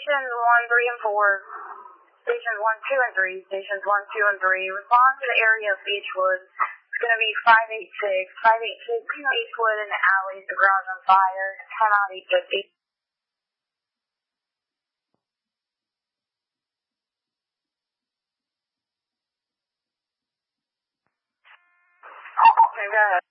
Stations 1, 3, and 4. Stations 1, 2, and 3. Stations 1, 2, and 3. Respond to the area of Beechwood. It's going to be 586. 586 Beechwood in the alley. The garage on fire. Time out 850. Okay, go ahead.